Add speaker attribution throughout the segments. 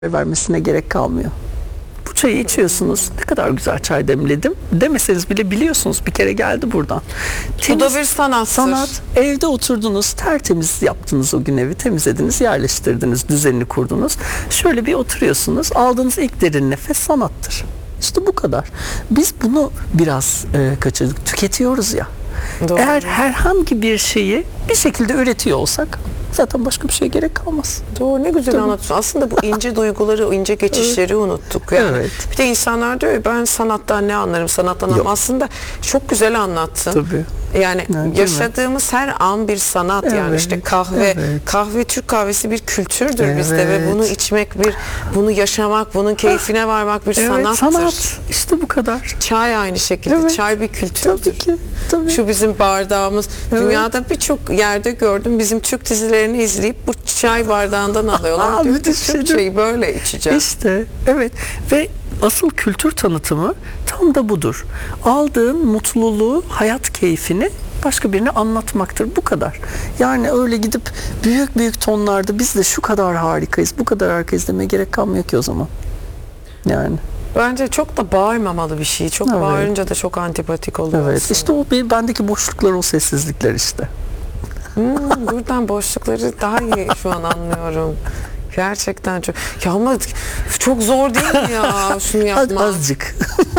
Speaker 1: vermesine gerek kalmıyor. Bu çayı içiyorsunuz. Ne kadar güzel çay demledim demeseniz bile biliyorsunuz, bir kere geldi buradan.
Speaker 2: Bu da bir sanattır.
Speaker 1: Sanat. Evde oturdunuz, tertemiz yaptınız o gün evi, temizlediniz, yerleştirdiniz, düzenini kurdunuz. Şöyle bir oturuyorsunuz, aldığınız ilk derin nefes sanattır. İşte bu kadar. Biz bunu biraz kaçırdık. Tüketiyoruz ya.
Speaker 2: Doğru.
Speaker 1: Eğer herhangi bir şeyi bir şekilde üretiyor olsak zaten başka bir şeye gerek kalmaz.
Speaker 2: Doğru, ne güzel anlatıyorsun. Aslında bu ince duyguları, o ince geçişleri unuttuk. Yani.
Speaker 1: Evet.
Speaker 2: Bir de insanlar diyor ya, ben sanattan ne anlarım, sanattan anlamam. Aslında çok güzel anlattın.
Speaker 1: Tabii.
Speaker 2: Yani yaşadığımız her an bir sanat.
Speaker 1: Evet,
Speaker 2: yani işte kahve,
Speaker 1: evet.
Speaker 2: kahve, Türk kahvesi bir kültürdür
Speaker 1: Evet.
Speaker 2: bizde ve bunu içmek, bunu yaşamak, bunun keyfine varmak bir
Speaker 1: Evet,
Speaker 2: sanattır.
Speaker 1: sanat. İşte bu kadar.
Speaker 2: Çay aynı şekilde.
Speaker 1: Evet.
Speaker 2: Çay bir kültürdür.
Speaker 1: Tabii ki. Tabii.
Speaker 2: Şu bizim bardağımız.
Speaker 1: Evet.
Speaker 2: Dünyada birçok yerde gördüm. Bizim Türk dizilerini izleyip bu çay bardağından alıyorlar.
Speaker 1: Aa,
Speaker 2: Diyor
Speaker 1: müthiş
Speaker 2: ki,
Speaker 1: şey
Speaker 2: Türk
Speaker 1: değil mi?
Speaker 2: çayı böyle içeceğiz.
Speaker 1: İşte evet, ve asıl kültür tanıtımı tam da budur. Aldığın mutluluğu, hayat keyfini başka birine anlatmaktır. Bu kadar. Yani öyle gidip büyük büyük tonlarda biz de şu kadar harikayız, bu kadar harikayız demeye gerek kalmıyor ki o zaman. Yani.
Speaker 2: Bence çok da bağırmamalı bir şey. Çok
Speaker 1: Evet.
Speaker 2: bağırınca da çok antipatik oluyor.
Speaker 1: Evet.
Speaker 2: aslında.
Speaker 1: İşte o bendeki boşluklar, o sessizlikler işte.
Speaker 2: Buradan boşlukları daha iyi şu an anlıyorum. Gerçekten çok. Ya ama çok zor değil mi ya şunu yapmak?
Speaker 1: Azıcık.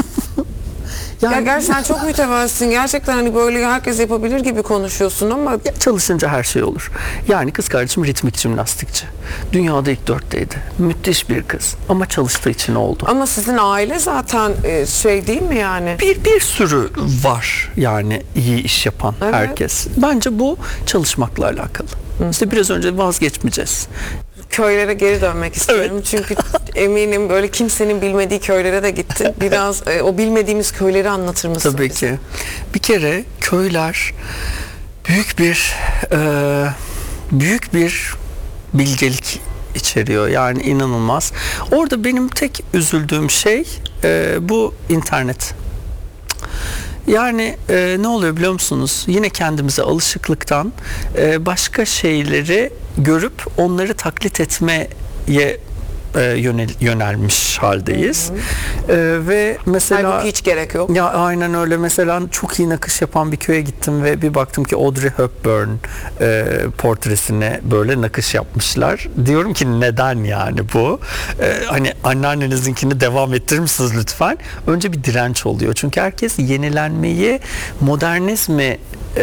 Speaker 2: Ya gerçekten çok mütevazısın. Gerçekten hani böyle herkes yapabilir gibi konuşuyorsun ama
Speaker 1: Çalışınca her şey olur. Yani kız kardeşim ritmik jimnastikçi. Dünyada ilk 4'teydi. Müthiş bir kız. Ama çalıştığı için oldu.
Speaker 2: ama sizin aile zaten şey değil mi yani?
Speaker 1: Bir sürü var yani iyi iş yapan
Speaker 2: Evet.
Speaker 1: herkes. Bence bu çalışmakla alakalı. İşte biraz önce vazgeçmeyeceğiz.
Speaker 2: Köylere geri dönmek istiyorum. Çünkü eminim böyle kimsenin bilmediği köylere de gittin. Biraz o bilmediğimiz köyleri anlatır mısın
Speaker 1: Tabii
Speaker 2: bize?
Speaker 1: ki. Bir kere köyler büyük bir bilgelik içeriyor. Yani inanılmaz. Orada benim tek üzüldüğüm şey bu internet. Yani ne oluyor biliyor musunuz? Yine kendimize alışıklıktan başka şeyleri görüp onları taklit etmeye yönelmiş haldeyiz. Ve mesela
Speaker 2: Halbuki hiç gerek yok.
Speaker 1: ya aynen öyle. Mesela çok iyi nakış yapan bir köye gittim ve bir baktım ki Audrey Hepburn portresine böyle nakış yapmışlar. Diyorum ki neden yani bu? Hani anneannenizinkini devam ettirir misiniz lütfen? Önce bir direnç oluyor. Çünkü herkes yenilenmeyi, modernizmi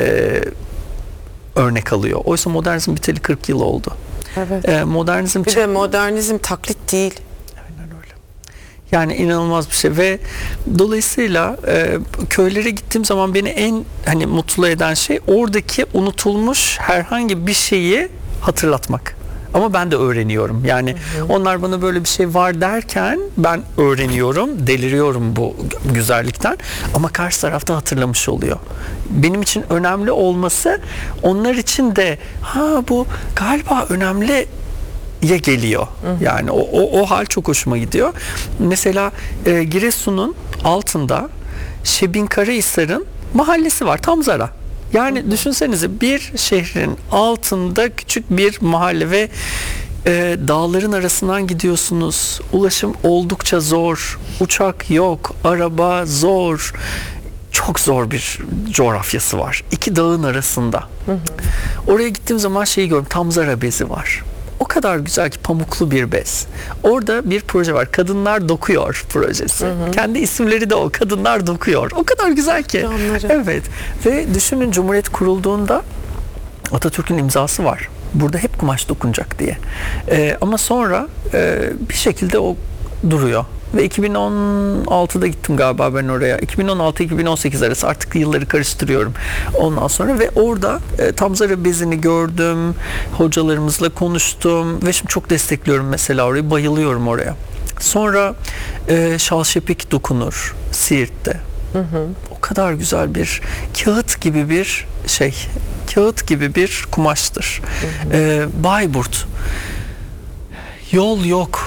Speaker 1: örnek alıyor. Oysa modernizm biteli 40 yıl oldu.
Speaker 2: Evet.
Speaker 1: Modernizm
Speaker 2: Bir de modernizm taklit değil.
Speaker 1: yani inanılmaz bir şey ve dolayısıyla köylere gittiğim zaman beni en hani mutlu eden şey oradaki unutulmuş herhangi bir şeyi hatırlatmak. Ama ben de öğreniyorum. Yani onlar bana böyle bir şey var derken ben öğreniyorum, deliriyorum bu güzellikten. Ama karşı tarafta hatırlamış oluyor. Benim için önemli olması onlar için de bu galiba önemli geliyor. Yani o hal çok hoşuma gidiyor. Mesela Giresun'un altında Şebin Karahisar'ın mahallesi var. Tamzara. Yani düşünsenize, bir şehrin altında küçük bir mahalle ve dağların arasından gidiyorsunuz. Ulaşım oldukça zor. Uçak yok. Araba zor. Çok zor bir coğrafyası var. İki dağın arasında. Oraya gittiğim zaman şeyi gördüm. Tamzara bezi var. O kadar güzel ki, pamuklu bir bez. Orada bir proje var. Kadınlar Dokuyor projesi. Kendi isimleri de o. Kadınlar Dokuyor. O kadar güzel ki.
Speaker 2: Canları.
Speaker 1: Evet. Ve düşünün, Cumhuriyet kurulduğunda Atatürk'ün imzası var. Burada hep kumaş dokunacak diye. Ama sonra bir şekilde o duruyor. Ve 2016'da gittim galiba ben oraya. 2016-2018 arası, artık yılları karıştırıyorum. Ondan sonra ve orada Tamzara bezini gördüm. Hocalarımızla konuştum ve şimdi çok destekliyorum mesela orayı. Bayılıyorum oraya. Sonra Şalşepik dokunur Siirt'te. O kadar güzel bir kağıt gibi bir şey. Kağıt gibi bir kumaştır. Bayburt. Yol yok.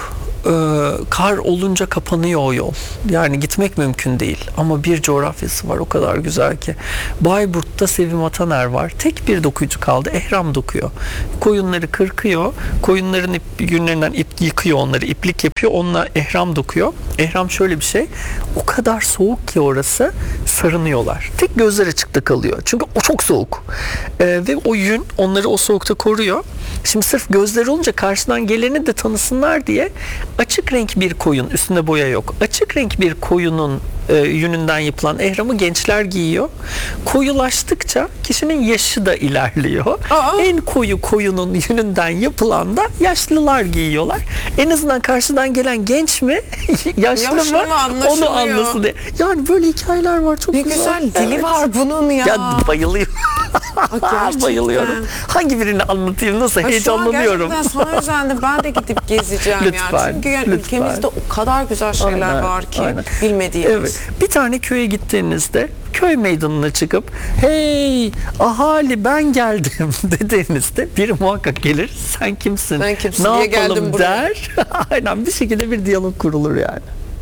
Speaker 1: kar olunca kapanıyor o yol. Yani gitmek mümkün değil. Ama bir coğrafyası var o kadar güzel ki. Bayburt'ta Sevim Ataner var. Tek bir dokuyucu kaldı. Ehram dokuyor. Koyunları kırkıyor. Koyunların yünlerinden ip yıkıyor onları. İplik yapıyor. Onunla ehram dokuyor. Ehram şöyle bir şey. O kadar soğuk ki orası, sarınıyorlar. Tek gözler açıkta kalıyor. Çünkü o çok soğuk. Ve o yün onları o soğukta koruyor. Şimdi sırf gözleri olunca karşıdan geleni de tanısınlar diye açık renk bir koyun, üstünde boya yok. Açık renk bir koyunun yününden yapılan ehramı gençler giyiyor. Koyulaştıkça kişinin yaşı da ilerliyor. En koyu koyunun yününden yapılan da yaşlılar giyiyorlar. En azından karşıdan gelen genç mi, yaşlı mı onu anlasın diye. Yani böyle hikayeler var, çok güzel.
Speaker 2: Ne güzel dili var bunun ya.
Speaker 1: Ya bayılıyorum. Bayılıyorum. Hangi birini anlatayım, nasıl heyecanlanıyorum.
Speaker 2: Gerçekten sana özendim. Ben de gidip gezeceğim
Speaker 1: lütfen,
Speaker 2: yani. Çünkü yani ülkemizde o kadar güzel şeyler var ki bilmediğimiz.
Speaker 1: Evet. Bir tane köye gittiğinizde köy meydanına çıkıp hey ahali ben geldim dediğinizde biri muhakkak gelir. Sen kimsin?
Speaker 2: Ben kimsin?
Speaker 1: Ne
Speaker 2: Niye
Speaker 1: yapalım
Speaker 2: geldim buraya?
Speaker 1: der. Aynen, bir şekilde bir diyalog kurulur yani.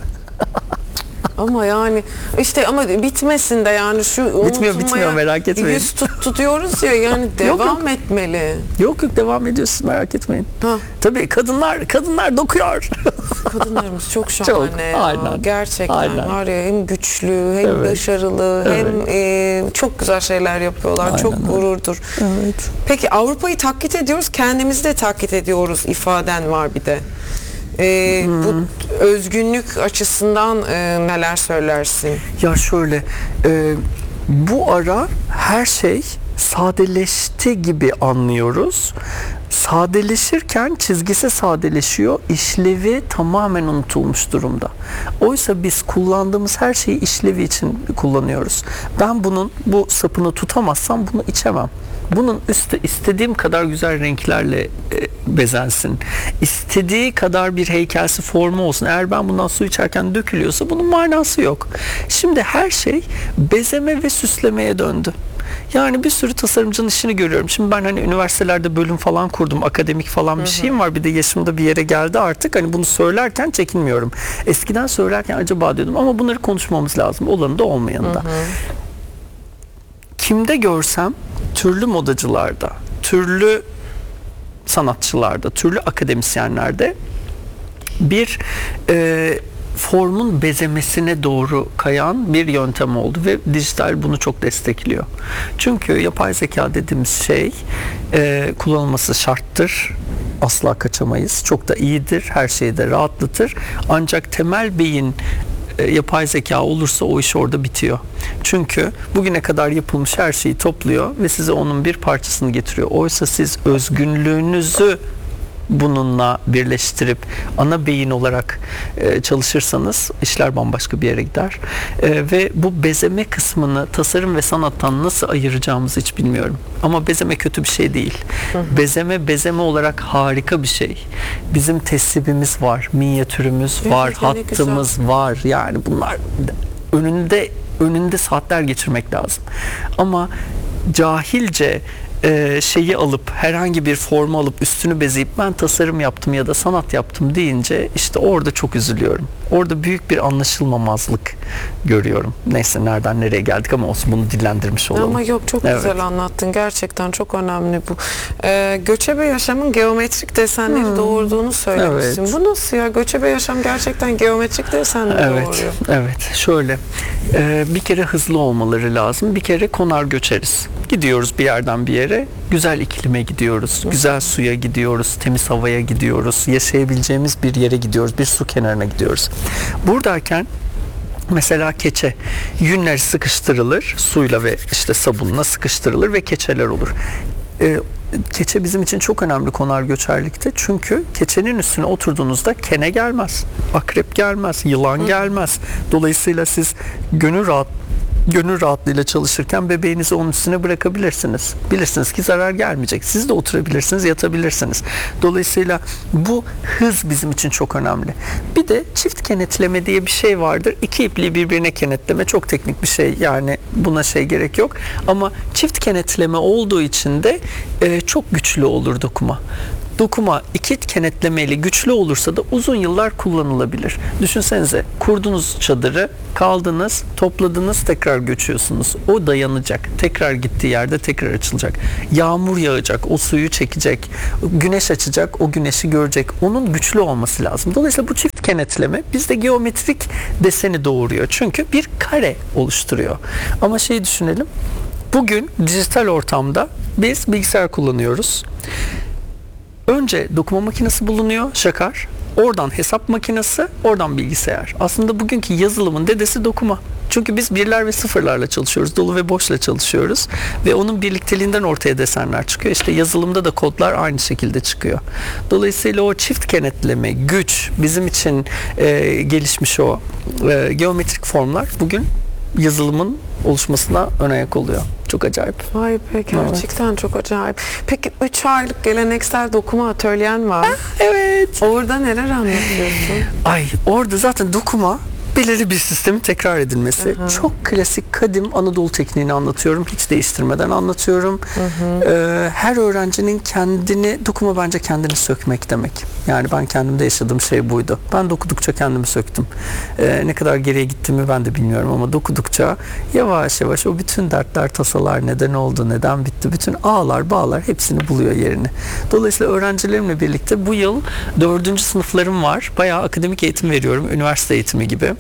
Speaker 2: Ama yani işte ama bitmesin de yani şu
Speaker 1: Bitmiyor merak etmeyin.
Speaker 2: Yüz tutuyoruz ya yani devam etmeli.
Speaker 1: Yok devam ediyorsun, merak etmeyin.
Speaker 2: Ha.
Speaker 1: Tabii kadınlar dokuyor.
Speaker 2: Kadınlarımız çok şahane
Speaker 1: Çok,
Speaker 2: ya.
Speaker 1: aynen.
Speaker 2: Gerçekten
Speaker 1: Aynen.
Speaker 2: var ya, hem güçlü hem başarılı hem çok güzel şeyler yapıyorlar.
Speaker 1: Aynen.
Speaker 2: Çok gururdur.
Speaker 1: Evet.
Speaker 2: Peki Avrupa'yı taklit ediyoruz, kendimizi de taklit ediyoruz ifaden var bir de. Bu özgünlük açısından neler söylersin?
Speaker 1: Ya şöyle, bu ara her şey sadeleşti gibi anlıyoruz. Sadeleşirken çizgisi sadeleşiyor, işlevi tamamen unutulmuş durumda. Oysa biz kullandığımız her şeyi işlevi için kullanıyoruz. Ben bu sapını tutamazsam bunu içemem. Bunun üstü istediğim kadar güzel renklerle bezensin. İstediği kadar bir heykelsi formu olsun. Eğer ben bundan su içerken dökülüyorsa bunun manası yok. Şimdi her şey bezeme ve süslemeye döndü. Yani bir sürü tasarımcının işini görüyorum. Şimdi ben hani üniversitelerde bölüm falan kurdum. Akademik falan bir şeyim var. Bir de yaşımda bir yere geldi artık. Hani bunu söylerken çekinmiyorum. Eskiden söylerken acaba diyordum ama bunları konuşmamız lazım. Olanı da olmayanı da. Kimde görsem türlü modacılarda, türlü sanatçılarda, türlü akademisyenlerde bir formun bezemesine doğru kayan bir yöntem oldu ve dijital bunu çok destekliyor. Çünkü yapay zeka dediğimiz şey kullanılması şarttır. Asla kaçamayız. Çok da iyidir. Her şeyi de rahatlatır. Ancak temel beyin yapay zeka olursa o iş orada bitiyor. Çünkü bugüne kadar yapılmış her şeyi topluyor ve size onun bir parçasını getiriyor. Oysa siz özgünlüğünüzü bununla birleştirip ana beyin olarak çalışırsanız işler bambaşka bir yere gider. Ve bu bezeme kısmını tasarım ve sanattan nasıl ayıracağımızı hiç bilmiyorum. Ama bezeme kötü bir şey değil. Bezeme olarak harika bir şey. Bizim tesbihimiz var, minyatürümüz var, hattımız var. Yani bunlar önünde saatler geçirmek lazım. Ama cahilce şeyi alıp herhangi bir formu alıp üstünü bezeyip ben tasarım yaptım ya da sanat yaptım deyince işte orada çok üzülüyorum. Orada büyük bir anlaşılmamazlık görüyorum. Neyse nereden nereye geldik ama olsun, bunu dillendirmiş olalım.
Speaker 2: Ama yok çok güzel anlattın. Gerçekten çok önemli bu. Göçebe yaşamın geometrik desenleri doğurduğunu söylemişsin.
Speaker 1: Evet.
Speaker 2: Bu nasıl ya? Göçebe yaşam gerçekten geometrik desenleri doğuruyor.
Speaker 1: Evet. Şöyle bir kere hızlı olmaları lazım. Bir kere konar göçeriz. Gidiyoruz bir yerden bir yere. Güzel iklime gidiyoruz. Güzel suya gidiyoruz. Temiz havaya gidiyoruz. Yaşayabileceğimiz bir yere gidiyoruz. Bir su kenarına gidiyoruz. Buradayken mesela keçe yünler sıkıştırılır. Suyla ve işte sabunla sıkıştırılır ve keçeler olur. Keçe bizim için çok önemli konar göçerlikte. Çünkü keçenin üstüne oturduğunuzda kene gelmez. Akrep gelmez. Yılan gelmez. Dolayısıyla siz gönül rahatlığıyla çalışırken bebeğinizi onun üstüne bırakabilirsiniz. Bilirsiniz ki zarar gelmeyecek. Siz de oturabilirsiniz, yatabilirsiniz. Dolayısıyla bu hız bizim için çok önemli. Bir de çift kenetleme diye bir şey vardır. İki ipliği birbirine kenetleme çok teknik bir şey. Yani buna gerek yok. Ama çift kenetleme olduğu için de çok güçlü olur dokuma. dokuma iki kenetlemeli güçlü olursa da uzun yıllar kullanılabilir. Düşünsenize, kurdunuz çadırı, kaldınız, topladınız, tekrar göçüyorsunuz. O dayanacak. Tekrar gittiği yerde tekrar açılacak. Yağmur yağacak, o suyu çekecek. Güneş açacak, o güneşi görecek. Onun güçlü olması lazım. Dolayısıyla bu çift kenetleme bizde geometrik deseni doğuruyor. Çünkü bir kare oluşturuyor. Ama şeyi düşünelim. Bugün dijital ortamda biz bilgisayar kullanıyoruz. Önce dokuma makinesi bulunuyor, şakar. Oradan hesap makinesi, oradan bilgisayar. Aslında bugünkü yazılımın dedesi dokuma. Çünkü biz birler ve sıfırlarla çalışıyoruz. Dolu ve boşla çalışıyoruz. Ve onun birlikteliğinden ortaya desenler çıkıyor. İşte yazılımda da kodlar aynı şekilde çıkıyor. Dolayısıyla o çift kenetleme, güç, bizim için gelişmiş o geometrik formlar bugün yazılımın oluşmasına ön ayak oluyor. Çok acayip.
Speaker 2: Vay be, gerçekten çok acayip. Peki 3 aylık geleneksel dokuma atölyen var.
Speaker 1: Evet.
Speaker 2: Orada neler anlatıyorsun?
Speaker 1: Ay, orada zaten dokuma belirli bir sistemin tekrar edilmesi. Çok klasik kadim Anadolu tekniğini anlatıyorum. Hiç değiştirmeden anlatıyorum. Her öğrencinin dokuma bence kendini sökmek demek. Yani ben kendimde yaşadığım şey buydu. Ben dokudukça kendimi söktüm. Ne kadar geriye gittiğimi ben de bilmiyorum ama dokudukça yavaş yavaş o bütün dertler, tasalar, neden oldu, neden bitti, bütün ağlar, bağlar hepsini buluyor yerini. Dolayısıyla öğrencilerimle birlikte bu yıl 4. sınıflarım var. Bayağı akademik eğitim veriyorum. Üniversite eğitimi gibi.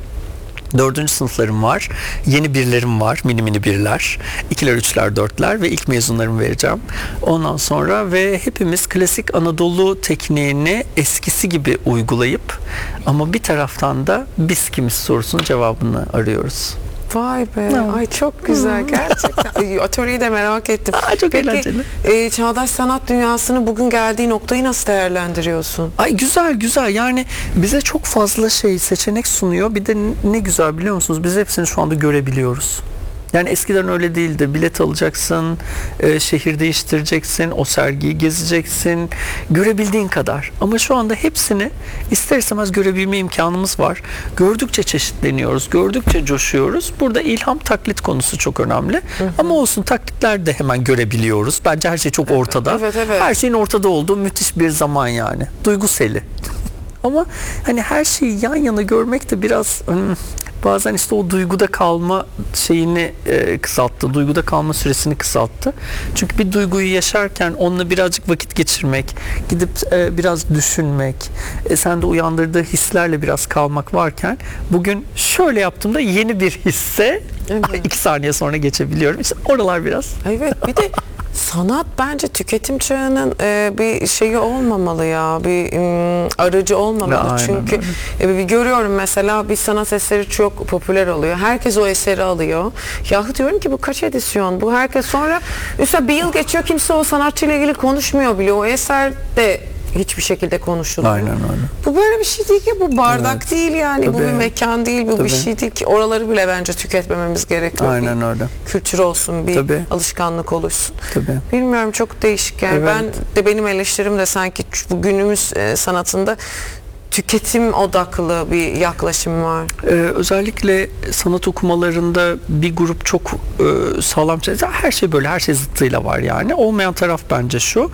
Speaker 1: 4. sınıflarım var. Yeni birlerim var. Mini birler. 2'ler, 3'ler, 4'ler ve ilk mezunlarımı vereceğim. Ondan sonra ve hepimiz klasik Anadolu tekniğini eskisi gibi uygulayıp ama bir taraftan da biz kimiz sorusunun cevabını arıyoruz.
Speaker 2: Vay be. Ay çok güzel gerçekten. Ay, atölyeyi de merak ettim.
Speaker 1: Çok
Speaker 2: Peki,
Speaker 1: eğlenceli.
Speaker 2: çağdaş sanat dünyasını bugün geldiği noktayı nasıl değerlendiriyorsun?
Speaker 1: Ay güzel yani bize çok fazla seçenek sunuyor. Bir de ne güzel biliyor musunuz? Biz hepsini şu anda görebiliyoruz. Yani eskiden öyle değildi. Bilet alacaksın, şehir değiştireceksin, o sergiyi gezeceksin, görebildiğin kadar. Ama şu anda hepsini ister istemez görebilme imkanımız var. Gördükçe çeşitleniyoruz, gördükçe coşuyoruz. Burada ilham taklit konusu çok önemli. Ama olsun, taklitler de hemen görebiliyoruz. Bence her şey çok ortada.
Speaker 2: Evet.
Speaker 1: Her şeyin ortada olduğu müthiş bir zaman yani. Duygu seli. Ama hani her şeyi yan yana görmek de biraz bazen işte o duyguda kalma şeyini kısalttı. Duyguda kalma süresini kısalttı. Çünkü bir duyguyu yaşarken onunla birazcık vakit geçirmek, gidip biraz düşünmek, sende uyandırdığı hislerle biraz kalmak varken bugün şöyle yaptığımda yeni bir hisse 2 saniye sonra geçebiliyorum. İşte oralar biraz.
Speaker 2: Evet, bir de sanat bence tüketim çağının bir şeyi olmamalı ya, bir aracı olmamalı.
Speaker 1: Aynen,
Speaker 2: çünkü bir görüyorum mesela bir sanat eseri çok popüler oluyor. Herkes o eseri alıyor. Yahu diyorum ki bu kaç edisyon? Bu herkes sonra üstelik bir yıl geçiyor, kimse o sanatçıyla ilgili konuşmuyor bile. O eser de hiçbir şekilde konuşulmuyor.
Speaker 1: Aynen öyle.
Speaker 2: Bu böyle bir şey değil ki, bu bardak değil yani.
Speaker 1: Tabii.
Speaker 2: Bu bir mekan değil, bu bir şey değil ki. Oraları bile bence tüketmememiz gerekiyor.
Speaker 1: Aynen öyle.
Speaker 2: Kültür olsun, bir alışkanlık oluşsun.
Speaker 1: Tabii.
Speaker 2: Bilmiyorum, çok değişik yani.
Speaker 1: Evet.
Speaker 2: Benim eleştirim de sanki bu günümüz sanatında tüketim odaklı bir yaklaşım var.
Speaker 1: Özellikle sanat okumalarında bir grup çok sağlam, her şey böyle, her şey zıttıyla var yani. Olmayan taraf bence şu: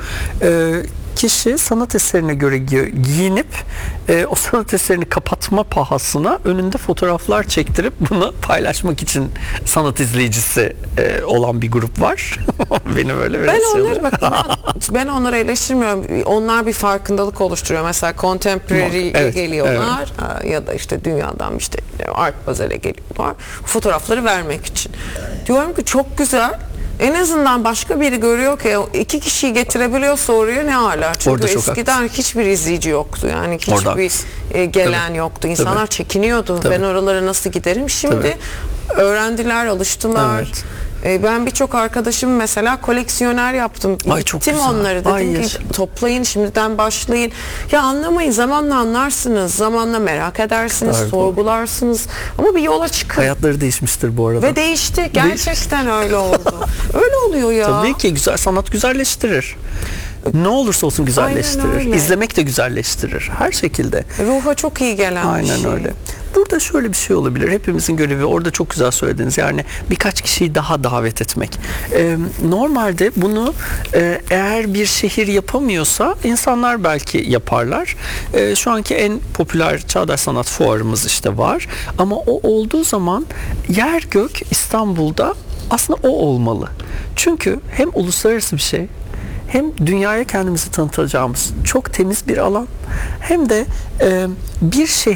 Speaker 1: kişi sanat eserine göre giyinip o sanat eserini kapatma pahasına önünde fotoğraflar çektirip bunu paylaşmak için sanat izleyicisi olan bir grup var. Beni böyle
Speaker 2: Ben onları eleştirmiyorum. Onlar bir farkındalık oluşturuyor. Mesela contemporary geliyorlar ya da işte dünyadan işte art bazele geliyorlar. Fotoğrafları vermek için. Diyorum ki çok güzel. En azından başka biri görüyor ki 2 kişiyi getirebiliyorsa oraya ne hala. Çünkü eskiden hiçbir izleyici yoktu. Yani hiçbir gelen yoktu. İnsanlar çekiniyordu. Ben oralara nasıl giderim? Şimdi öğrendiler, alıştılar. Evet. Ben birçok arkadaşım mesela koleksiyoner yaptım. Gittim onları, dedim ki toplayın, şimdiden başlayın. Ya anlamayın, zamanla anlarsınız, zamanla merak edersiniz, sorgularsınız ama bir yola çıkın.
Speaker 1: Hayatları değişmiştir bu arada.
Speaker 2: Ve değişti, gerçekten öyle oldu. Öyle oluyor ya.
Speaker 1: Tabii ki güzel sanat güzelleştirir. Ne olursa olsun güzelleştirir. İzlemek de güzelleştirir. Her şekilde.
Speaker 2: Ruha çok iyi gelen bir şey.
Speaker 1: Aynen öyle. burada şöyle bir şey olabilir. Hepimizin görevi, orada çok güzel söylediniz. Yani birkaç kişiyi daha davet etmek. Normalde bunu eğer bir şehir yapamıyorsa insanlar belki yaparlar. Şu anki en popüler Çağdaş Sanat Fuarımız işte var. Ama o olduğu zaman yer gök İstanbul'da aslında o olmalı. Çünkü hem uluslararası bir şey, hem dünyaya kendimizi tanıtacağımız çok temiz bir alan, hem de bir